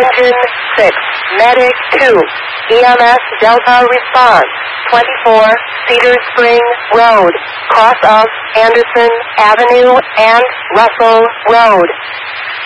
Engine 6, Medic 2, EMS Delta Response, 24 Cedar Spring Road, cross of Anderson Avenue and Russell Road.